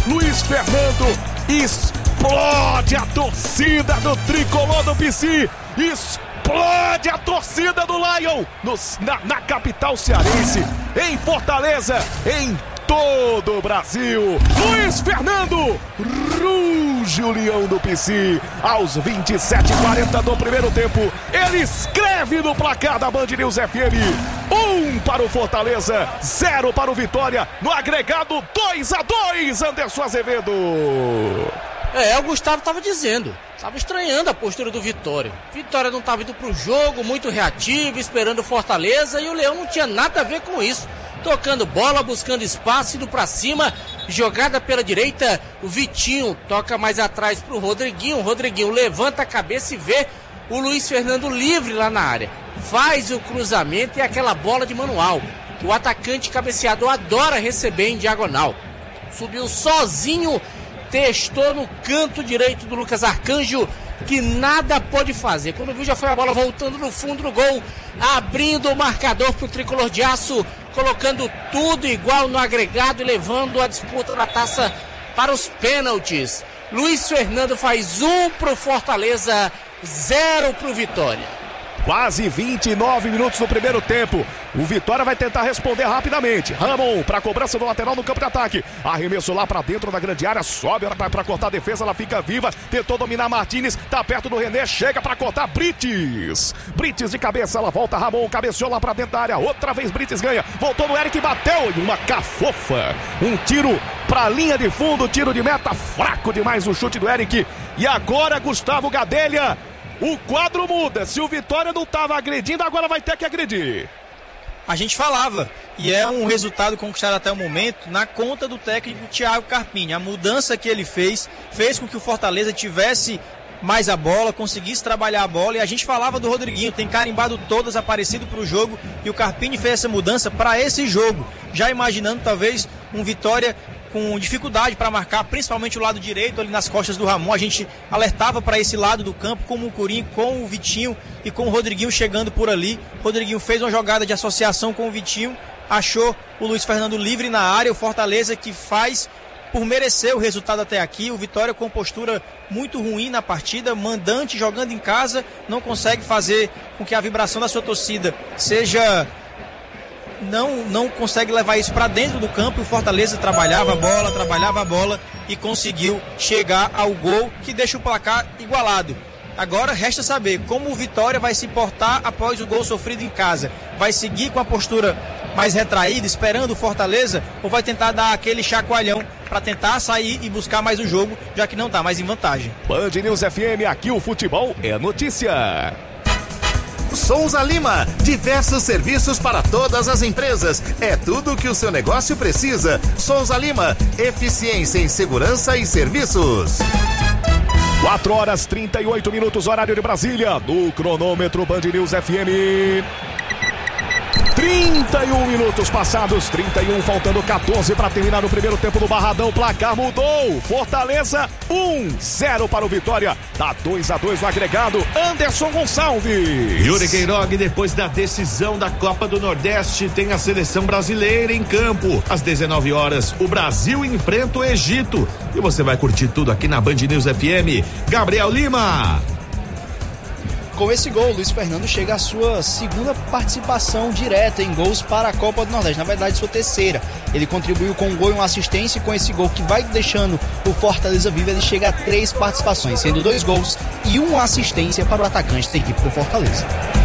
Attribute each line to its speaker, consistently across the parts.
Speaker 1: Luiz Fernando, explode a torcida do tricolor do PC, explode a torcida do Lion na capital cearense, em Fortaleza, em todo o Brasil. Luiz Fernando ruge o leão do PC. Aos 27:40 do primeiro tempo, ele escreve no placar da Band News FM: 1 para o Fortaleza, 0 para o Vitória. No agregado, 2-2, Anderson Azevedo.
Speaker 2: O Gustavo estava dizendo, estava estranhando a postura do Vitória. Vitória não estava indo para o jogo, muito reativo, esperando o Fortaleza, e o Leão não tinha nada a ver com isso. Tocando bola, buscando espaço, indo para cima, jogada pela direita, o Vitinho toca mais atrás para o Rodriguinho. O Rodriguinho levanta a cabeça e vê o Luiz Fernando livre lá na área. Faz o cruzamento e aquela bola de manual. O atacante cabeceador adora receber em diagonal. Subiu sozinho, testou no canto direito do Lucas Arcanjo, que nada pode fazer. Quando viu, já foi a bola voltando no fundo do gol, abrindo o marcador para o tricolor de aço, colocando tudo igual no agregado e levando a disputa da taça para os pênaltis. Luiz Fernando faz 1 para o Fortaleza, 0 para o Vitória.
Speaker 1: Quase 29 minutos no primeiro tempo. O Vitória vai tentar responder rapidamente. Ramon para a cobrança do lateral no campo de ataque. Arremesso lá para dentro da grande área. Sobe para cortar a defesa. Ela fica viva. Tentou dominar Martínez. Tá perto do René. Chega para cortar Brites. Brites de cabeça. Ela volta. Ramon cabeceou lá para dentro da área. Outra vez Brites ganha. Voltou no Eric. Bateu em uma cafofa. Um tiro para a linha de fundo. Tiro de meta. Fraco demais o chute do Eric. E agora Gustavo Gadelha. O quadro muda. Se o Vitória não estava agredindo, agora vai ter que agredir.
Speaker 3: A gente falava, e é um resultado conquistado até o momento na conta do técnico Thiago Carpini. A mudança que ele fez com que o Fortaleza tivesse mais a bola, conseguisse trabalhar a bola. E a gente falava do Rodriguinho, tem carimbado todas, aparecido para o jogo, e o Carpini fez essa mudança para esse jogo, já imaginando talvez um Vitória com dificuldade para marcar, principalmente o lado direito ali nas costas do Ramon. A gente alertava para esse lado do campo com o Mucurim, com o Vitinho e com o Rodriguinho chegando por ali. O Rodriguinho fez uma jogada de associação com o Vitinho, achou o Luiz Fernando livre na área. O Fortaleza que faz por merecer o resultado até aqui. O Vitória com postura muito ruim na partida, mandante, jogando em casa, não consegue fazer com que a vibração da sua torcida seja... Não consegue levar isso para dentro do campo. O Fortaleza trabalhava a bola e conseguiu chegar ao gol que deixa o placar igualado. Agora resta saber como o Vitória vai se portar após o gol sofrido em casa. Vai seguir com a postura mais retraída, esperando o Fortaleza, ou vai tentar dar aquele chacoalhão para tentar sair e buscar mais o jogo, já que não está mais em vantagem.
Speaker 1: Band News FM, aqui o futebol é notícia.
Speaker 4: Souza Lima, diversos serviços para todas as empresas. É tudo o que o seu negócio precisa. Souza Lima, eficiência em segurança e serviços.
Speaker 1: 4h38, horário de Brasília. No cronômetro Band News FM. 31 minutos passados, 31, faltando 14 para terminar o primeiro tempo do Barradão. Placar mudou. Fortaleza 1-0 para o Vitória. Tá 2-2 no agregado. Anderson Gonçalves.
Speaker 5: Yuri Queiroga, depois da decisão da Copa do Nordeste, tem a seleção brasileira em campo. Às 19 horas, o Brasil enfrenta o Egito. E você vai curtir tudo aqui na Band News FM. Gabriel Lima.
Speaker 6: Com esse gol, Luiz Fernando chega à sua segunda participação direta em gols para a Copa do Nordeste, na verdade sua terceira. Ele contribuiu com um gol e uma assistência, e com esse gol que vai deixando o Fortaleza vivo, ele chega a 3 participações, sendo 2 gols e uma assistência para o atacante da equipe do Fortaleza.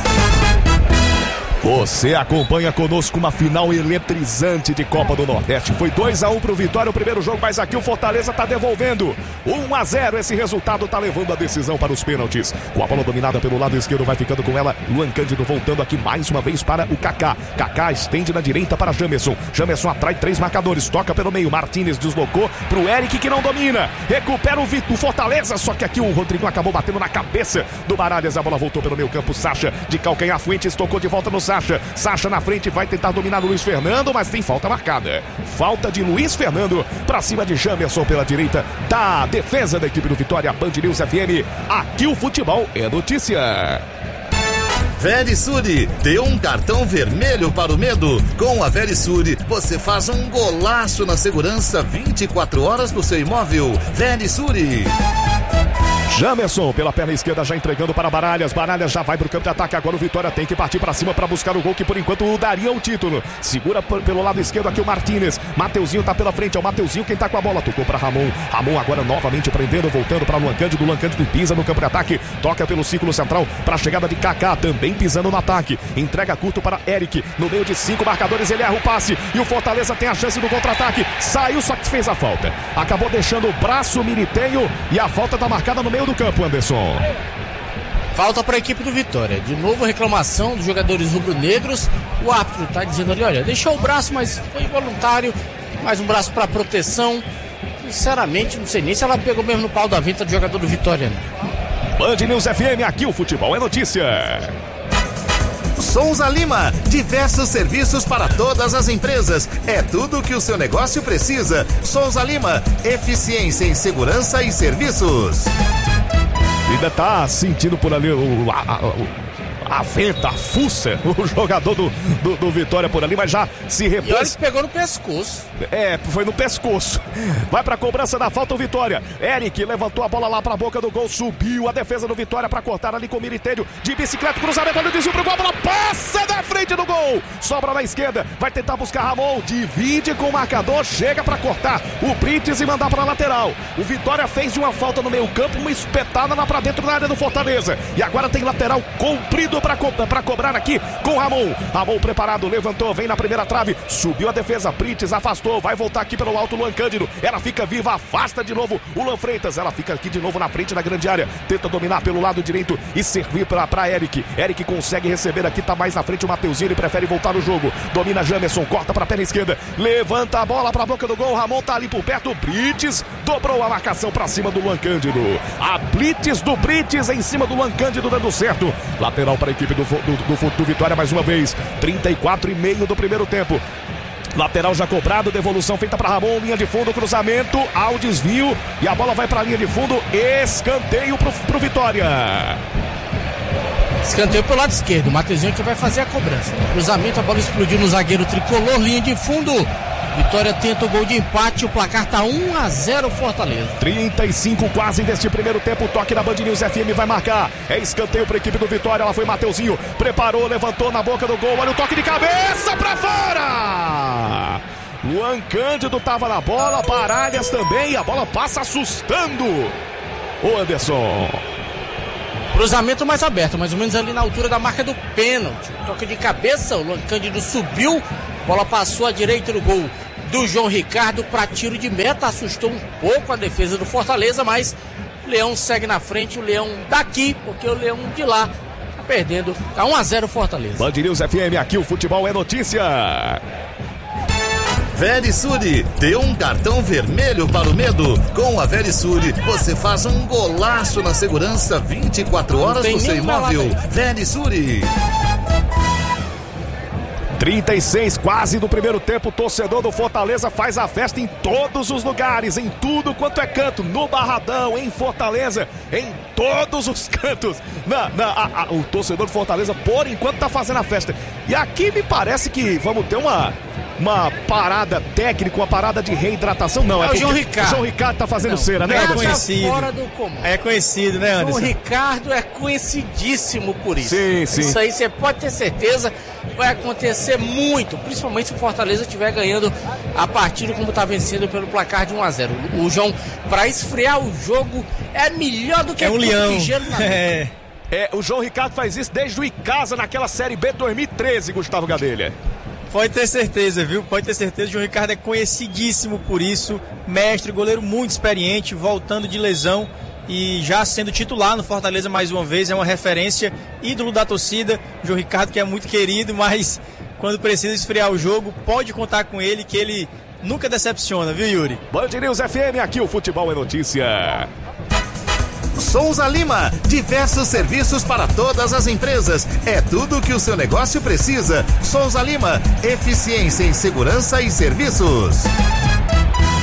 Speaker 1: Você acompanha conosco uma final eletrizante de Copa do Nordeste. Foi 2-1 pro Vitória o primeiro jogo, mas aqui o Fortaleza tá devolvendo. 1-0, esse resultado tá levando a decisão para os pênaltis. Com a bola dominada pelo lado esquerdo, vai ficando com ela Luan Cândido, voltando aqui mais uma vez para o Kaká. Kaká estende na direita para Jamerson. Jamerson atrai 3 marcadores, toca pelo meio. Martínez deslocou pro Eric, que não domina. Recupera o Fortaleza, só que aqui o Rodrigo acabou batendo na cabeça do Baralhas. A bola voltou pelo meio campo. Sacha de calcanhar, Fuentes tocou de volta no Sacha na frente, vai tentar dominar o Luiz Fernando, mas tem falta marcada. Falta de Luiz Fernando pra cima de Jamerson pela direita da defesa da equipe do Vitória. Band News FM, aqui o futebol é notícia.
Speaker 4: Verisure, dê um cartão vermelho para o medo. Com a Verisure, você faz um golaço na segurança 24 horas do seu imóvel. Verisure.
Speaker 1: Jamerson pela perna esquerda já entregando para Baralhas. Baralhas já vai para o campo de ataque. Agora o Vitória tem que partir para cima para buscar o gol que por enquanto daria o título. Segura pelo lado esquerdo aqui o Martínez. Mateuzinho tá pela frente. É o Mateuzinho quem tá com a bola. Tocou para Ramon. Ramon agora novamente prendendo, voltando para Luan Cândido. Luan Cândido pisa no campo de ataque. Toca pelo círculo central para a chegada de Kaká. Também pisando no ataque. Entrega curto para Eric. No meio de 5 marcadores ele erra o passe. E o Fortaleza tem a chance do contra-ataque. Saiu, só que fez a falta. Acabou deixando o braço Militenho. E a falta tá marcada no meio do campo, Anderson.
Speaker 2: Falta para a equipe do Vitória. De novo reclamação dos jogadores rubro-negros. O árbitro está dizendo ali, olha, deixou o braço, mas foi involuntário. Mais um braço para proteção. Sinceramente, não sei nem se ela pegou mesmo no pau da venta do jogador do Vitória.
Speaker 1: Band News FM, aqui o futebol é notícia.
Speaker 4: Souza Lima, diversos serviços para todas as empresas. É tudo que o seu negócio precisa. Souza Lima, eficiência em segurança e serviços.
Speaker 1: Ainda tá sentindo por ali a venta, a fuça, o jogador do Vitória por ali, mas já se repôs.
Speaker 2: E olha que pegou no pescoço.
Speaker 1: Foi no pescoço. Vai pra cobrança da falta o Vitória. Eric levantou a bola lá pra boca do gol, subiu a defesa do Vitória pra cortar ali com o Militeiro de bicicleta, cruzamento, olha o desvio pro gol, a bola passa da frente do gol. Sobra na esquerda, vai tentar buscar Ramon, divide com o marcador, chega pra cortar o Brites e mandar pra lateral. O Vitória fez de uma falta no meio campo, uma espetada lá pra dentro da área do Fortaleza. E agora tem lateral comprido para cobrar aqui com Ramon. Ramon preparado, levantou, vem na primeira trave, subiu a defesa, Brites afastou, vai voltar aqui pelo alto Luan Cândido, ela fica viva, afasta de novo o Luan Freitas, ela fica aqui de novo na frente da grande área, tenta dominar pelo lado direito e servir para Eric. Eric consegue receber aqui, tá mais na frente o Mateuzinho, ele prefere voltar no jogo, domina Jamerson, corta para a perna esquerda, levanta a bola para a boca do gol, Ramon tá ali por perto, Brites dobrou a marcação para cima do Luan Cândido. A blitz do Brites em cima do Luan Cândido dando certo. Lateral para a equipe do Vitória mais uma vez. 34,5 do primeiro tempo. Lateral já cobrado, devolução feita para Ramon, linha de fundo, cruzamento, ao desvio e a bola vai para a linha de fundo, escanteio pro Vitória.
Speaker 2: Escanteio pelo lado esquerdo, o Mateuzinho que vai fazer a cobrança. Cruzamento, a bola explodiu no zagueiro tricolor, linha de fundo. Vitória tenta o gol de empate, o placar tá 1-0 Fortaleza.
Speaker 1: 35 quase deste primeiro tempo, o toque da Band News FM vai marcar. É escanteio para a equipe do Vitória, ela foi Mateuzinho, preparou, levantou na boca do gol, olha o toque de cabeça para fora! Luan Cândido tava na bola, Baralhas também, a bola passa assustando o Anderson.
Speaker 2: Cruzamento mais aberto, mais ou menos ali na altura da marca do pênalti. Toque de cabeça, o Luan Cândido subiu, bola passou à direita do gol do João Ricardo para tiro de meta, assustou um pouco a defesa do Fortaleza, mas o Leão segue na frente, o Leão daqui, porque o Leão de lá tá perdendo, tá 1-0 Fortaleza.
Speaker 1: Band News FM, aqui o futebol é notícia.
Speaker 4: Verisure, dê um cartão vermelho para o medo. Com a Verisure, você faz um golaço na segurança 24 horas do seu imóvel. Verisure.
Speaker 1: 36 quase do primeiro tempo, o torcedor do Fortaleza faz a festa em todos os lugares, em tudo quanto é canto, no Barradão, em Fortaleza, em todos os cantos. O torcedor do Fortaleza, por enquanto, tá fazendo a festa. E aqui me parece que vamos ter uma parada técnica, uma parada de reidratação, não.
Speaker 2: É o João Ricardo.
Speaker 1: O João Ricardo tá fazendo cera, né,
Speaker 3: Anderson? É conhecido.
Speaker 2: Fora do comum.
Speaker 3: É conhecido, né, Anderson?
Speaker 2: O Ricardo é conhecidíssimo por isso.
Speaker 1: Sim, sim.
Speaker 2: Isso aí você pode ter certeza, vai acontecer muito, principalmente se o Fortaleza estiver ganhando a partida como tá vencendo pelo placar de 1-0. O João, pra esfriar o jogo, é melhor do que
Speaker 3: um leão.
Speaker 1: O João Ricardo faz isso desde o Icasa naquela Série B 2013, Gustavo Gadelha.
Speaker 3: Pode ter certeza, viu? Pode ter certeza. O João Ricardo é conhecidíssimo por isso. Mestre, goleiro muito experiente, voltando de lesão e já sendo titular no Fortaleza mais uma vez. É uma referência, ídolo da torcida. O João Ricardo, que é muito querido, mas quando precisa esfriar o jogo, pode contar com ele, que ele nunca decepciona, viu, Yuri?
Speaker 1: Band News FM, aqui o futebol é notícia.
Speaker 4: Souza Lima, diversos serviços para todas as empresas. É tudo que o seu negócio precisa. Souza Lima, eficiência em segurança e serviços.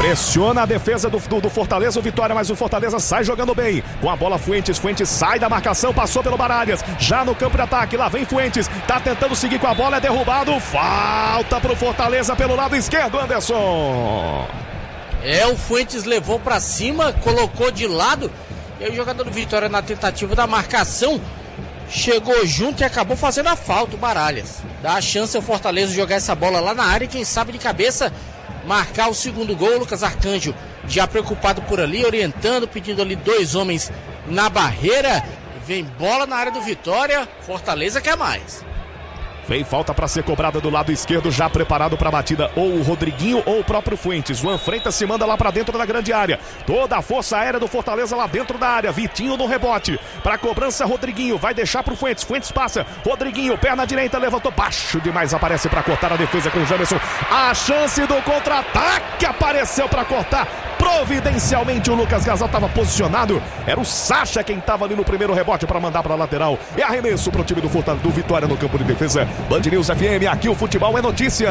Speaker 1: Pressiona a defesa do Fortaleza, o Vitória, mas o Fortaleza sai jogando bem. Com a bola Fuentes sai da marcação, passou pelo Baralhas, já no campo de ataque, lá vem Fuentes, tá tentando seguir com a bola, é derrubado, falta pro Fortaleza pelo lado esquerdo, Anderson.
Speaker 2: O Fuentes levou pra cima, colocou de lado, e aí o jogador do Vitória, na tentativa da marcação, chegou junto e acabou fazendo a falta, o Baralhas. Dá a chance ao Fortaleza de jogar essa bola lá na área e quem sabe de cabeça marcar o segundo gol. Lucas Arcanjo já preocupado por ali, orientando, pedindo ali 2 homens na barreira. Vem bola na área do Vitória, Fortaleza quer mais.
Speaker 1: Vem falta para ser cobrada do lado esquerdo, já preparado para a batida, ou o Rodriguinho ou o próprio Fuentes. Juan Freitas se manda lá para dentro da grande área. Toda a força aérea do Fortaleza lá dentro da área. Vitinho no rebote. Para cobrança, Rodriguinho vai deixar para o Fuentes. Fuentes passa. Rodriguinho, perna direita, levantou baixo demais. Aparece para cortar a defesa com o Jamerson. A chance do contra-ataque apareceu para cortar. Providencialmente o Lucas Gasal estava posicionado. Era o Sacha quem estava ali no primeiro rebote para mandar para a lateral. E arremesso para o time do Vitória no campo de defesa. Band News FM, aqui o futebol é notícia.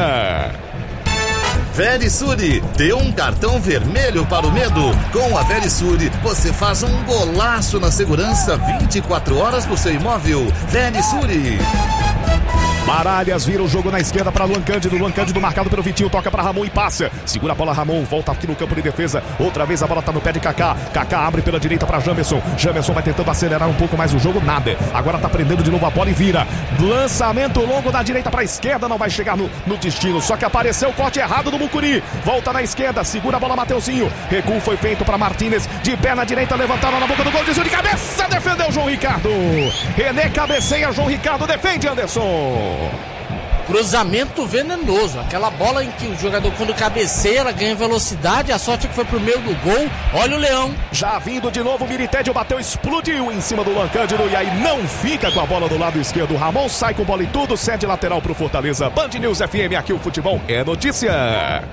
Speaker 4: Verisure, dê um cartão vermelho para o medo. Com a Verisure, você faz um golaço na segurança 24 horas do seu imóvel. Verisure.
Speaker 1: Baralhas vira o jogo na esquerda para Luan Cândido. Luan Cândido marcado pelo Vitinho, toca para Ramon e passa. Segura a bola, Ramon, volta aqui no campo de defesa. Outra vez a bola tá no pé de Kaká. Kaká abre pela direita para Jamerson. Jamerson vai tentando acelerar um pouco mais o jogo, nada. Agora tá prendendo de novo a bola e vira. Lançamento longo da direita para a esquerda, não vai chegar no destino. Só que apareceu o corte errado do Mucuri. Volta na esquerda, segura a bola Mateuzinho. Recuo foi feito para Martínez. De pé na direita, levantaram na boca do gol. Desvio de cabeça, defendeu João Ricardo. René cabeceia, João Ricardo defende, Anderson.
Speaker 2: Cruzamento venenoso, aquela bola em que o jogador quando cabeceia, ela ganha velocidade, a sorte é que foi pro meio do gol. Olha o Leão.
Speaker 1: Já vindo de novo, o Miritédio bateu, explodiu em cima do Luan Cândido e aí não fica com a bola do lado esquerdo. Ramon sai com bola e tudo, cede lateral pro Fortaleza. Band News FM, aqui o futebol é notícia.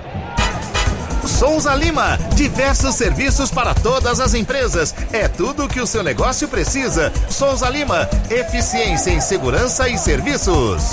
Speaker 4: Souza Lima, diversos serviços para todas as empresas. É tudo o que o seu negócio precisa. Souza Lima, eficiência em segurança e serviços.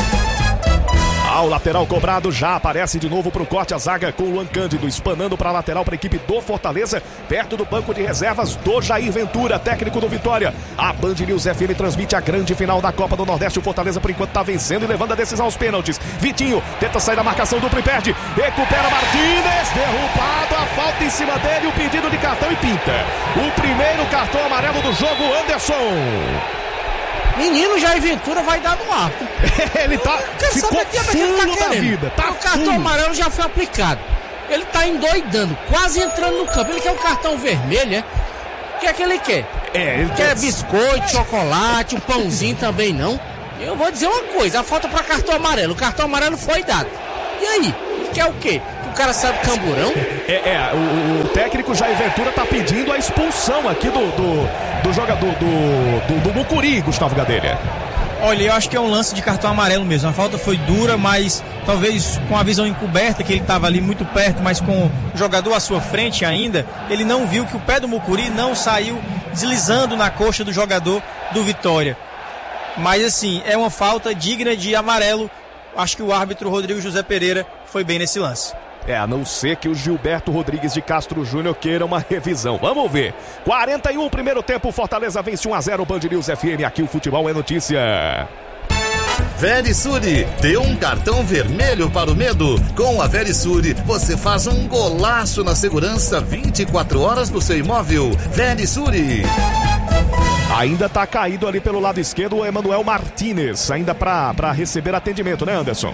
Speaker 1: Ao lateral cobrado, já aparece de novo pro corte a zaga com o Luan Cândido, espanando para a lateral para a equipe do Fortaleza, perto do banco de reservas do Jair Ventura, técnico do Vitória. A Band News FM transmite a grande final da Copa do Nordeste. O Fortaleza por enquanto está vencendo e levando a decisão aos pênaltis. Vitinho tenta sair da marcação, duplo e perde, recupera Martínez, derrubado, a falta em cima dele, o pedido de cartão e pinta o primeiro cartão amarelo do jogo, Anderson.
Speaker 2: Menino, Jair Ventura vai dar no arco.
Speaker 1: Ele tá, ficou fulo da vida. Tá,
Speaker 2: o cartão amarelo já foi aplicado. Ele tá endoidando, quase entrando no campo. Ele quer um cartão vermelho, né? O que é que ele quer?
Speaker 1: Ele
Speaker 2: quer biscoito, chocolate, um pãozinho também não. Eu vou dizer uma coisa, a falta para cartão amarelo. O cartão amarelo foi dado. E aí? Quer o quê? O cara sai do camburão?
Speaker 1: O técnico Jair Ventura tá pedindo a expulsão aqui do jogador do Mucuri, Gustavo Gadelha.
Speaker 3: Olha, eu acho que é um lance de cartão amarelo mesmo. A falta foi dura, mas talvez com a visão encoberta, que ele estava ali muito perto, mas com o jogador à sua frente ainda, ele não viu que o pé do Mucuri não saiu deslizando na coxa do jogador do Vitória. Mas assim, é uma falta digna de amarelo. Acho que o árbitro Rodrigo José Pereira foi bem nesse lance.
Speaker 1: A não ser que o Gilberto Rodrigues de Castro Júnior queira uma revisão. Vamos ver. 41, primeiro tempo, Fortaleza vence 1-0, Band News FM, aqui o futebol é notícia.
Speaker 4: Verisure, dê um cartão vermelho para o medo. Com a Verisure, você faz um golaço na segurança 24 horas do seu imóvel. Verisure.
Speaker 1: Ainda tá caído ali pelo lado esquerdo o Emanuel Martínez, ainda para receber atendimento, né, Anderson?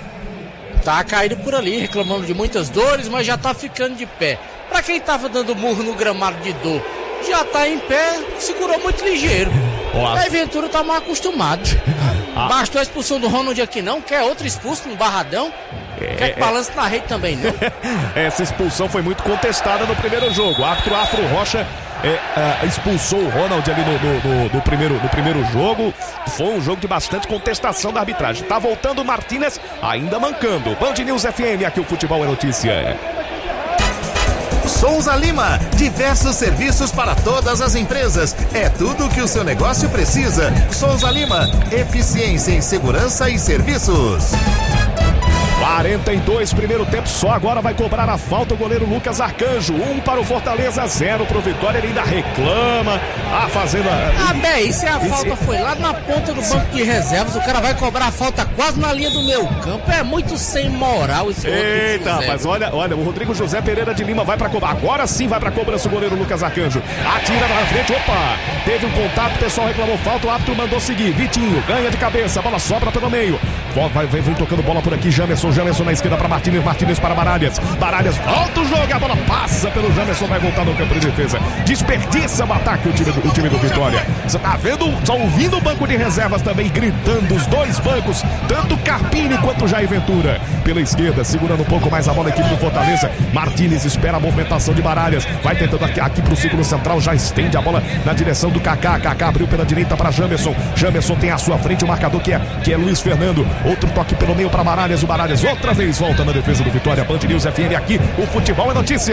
Speaker 2: Tá caído por ali, reclamando de muitas dores, mas já tá ficando de pé. Pra quem tava dando murro no gramado de dor, já tá em pé, segurou muito ligeiro. Aí Ventura tá mal acostumado. Bastou a expulsão do Ronald aqui não, quer outro expulso no Barradão? Quer que balance na rede também não?
Speaker 1: Essa expulsão foi muito contestada no primeiro jogo. O árbitro Afro Rocha expulsou o Ronald ali no primeiro jogo. Foi um jogo de bastante contestação da arbitragem. Tá voltando o Martínez, ainda mancando. Band News FM, aqui o futebol é notícia.
Speaker 4: Souza Lima, diversos serviços para todas as empresas. É tudo o que o seu negócio precisa. Souza Lima, eficiência em segurança e serviços.
Speaker 1: 42, primeiro tempo, só agora vai cobrar a falta o goleiro Lucas Arcanjo. 1 para o Fortaleza, 0 para o Vitória. Ele ainda reclama. Fazendo
Speaker 2: se a falta foi lá na ponta do banco de reservas, o cara vai cobrar a falta quase na linha do meio campo. É muito sem moral esse
Speaker 1: Eita, mas olha, o Rodrigo José Pereira de Lima vai para cobrar. Agora sim vai para cobrança o goleiro Lucas Arcanjo. Atira na frente, opa! Teve um contato, o pessoal reclamou falta, o árbitro mandou seguir. Vitinho ganha de cabeça, a bola sobra pelo meio. Vem tocando bola por aqui, Jamerson na esquerda para Martínez para Baralhas, volta o jogo, a bola passa pelo Jamerson, vai voltar no campo de defesa, desperdiça o ataque o time do Vitória. Você tá vendo, só ouvindo o banco de reservas também gritando, os dois bancos, tanto Carpini quanto Jair Ventura. Pela esquerda, segurando um pouco mais a bola a equipe do Fortaleza, Martínez espera a movimentação de Baralhas, vai tentando aqui pro círculo central, já estende a bola na direção do Kaká abriu pela direita para Jamerson tem à sua frente o marcador que é Luiz Fernando. Outro toque pelo meio para Baralhas. O Baralhas outra vez volta na defesa do Vitória. Band News FM aqui. O futebol é notícia.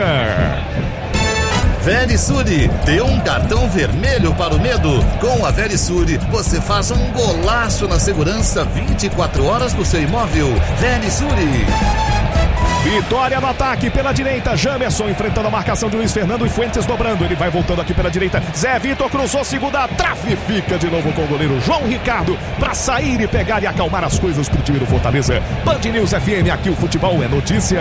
Speaker 4: Verisure, dê um cartão vermelho para o medo. Com a Verisure, você faz um golaço na segurança 24 horas do seu imóvel. Verisure.
Speaker 1: Vitória no ataque pela direita, Jamerson enfrentando a marcação de Luiz Fernando e Fuentes dobrando, ele vai voltando aqui pela direita, Zé Vitor cruzou, segunda a trave, fica de novo com o goleiro João Ricardo para sair e pegar e acalmar as coisas pro time do Fortaleza. Band News FM, aqui o futebol é notícia.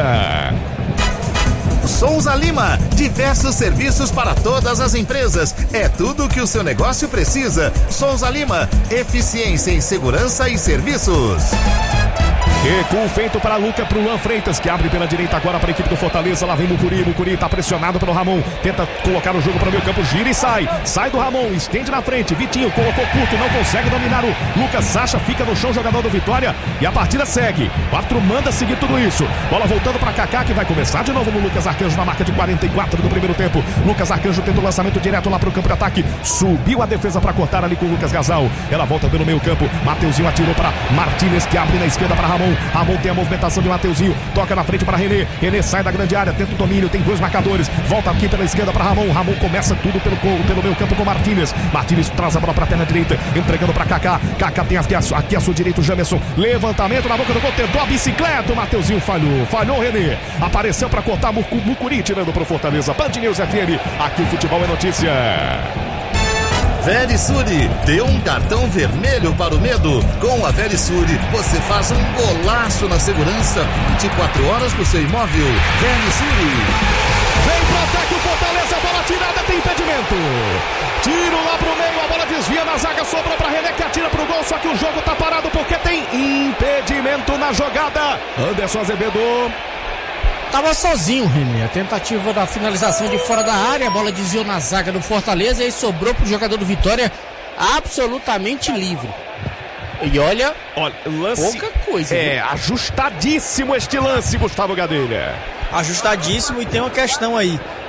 Speaker 4: Souza Lima, diversos serviços para todas as empresas. É tudo o que o seu negócio precisa. Souza Lima, eficiência em segurança e serviços.
Speaker 1: Recuo feito para pro Luan Freitas, que abre pela direita agora para a equipe do Fortaleza. Lá vem Mucuri está pressionado pelo Ramon, tenta colocar o jogo para o meio campo, gira e sai do Ramon, estende na frente, Vitinho colocou curto, não consegue dominar o Lucas Sacha, fica no chão, jogador do Vitória, e a partida segue. O árbitro manda seguir tudo isso. Bola voltando para Kaká, que vai começar de novo no Lucas Arcanjo na marca de 44 do primeiro tempo. Lucas Arcanjo tenta o lançamento direto lá para o campo de ataque, subiu a defesa para cortar ali com o Lucas Gasal. Ela volta pelo meio campo, Mateuzinho atirou para Martínez, que abre na esquerda para Ramon tem a movimentação de Mateuzinho, toca na frente para René sai da grande área, tenta o domínio, tem dois marcadores, volta aqui pela esquerda para Ramon começa tudo pelo meio campo com Martínez traz a bola para a perna direita, entregando para Kaká tem aqui a sua direita o Jamerson, levantamento na boca do gol, tentou a bicicleta, o Mateuzinho falhou René, apareceu para cortar Mucuri, tirando para o Fortaleza. Band News FM, aqui o futebol é notícia.
Speaker 4: Verisure, dê um cartão vermelho para o medo. Com a Verisure, você faz um golaço na segurança 24 horas do seu imóvel. Verisure.
Speaker 1: Vem pro ataque o Fortaleza, bola tirada, tem impedimento. Tiro lá pro meio, a bola desvia na zaga, sobrou pra René que atira pro gol, só que o jogo tá parado porque tem impedimento na jogada. Anderson Azevedo.
Speaker 2: Tava sozinho, René. A tentativa da finalização de fora da área, a bola desviou na zaga do Fortaleza e sobrou pro jogador do Vitória absolutamente livre. E olha
Speaker 1: lance,
Speaker 2: pouca coisa.
Speaker 1: Ajustadíssimo este lance, Gustavo Gadelha.
Speaker 3: Ajustadíssimo, e tem uma questão aí.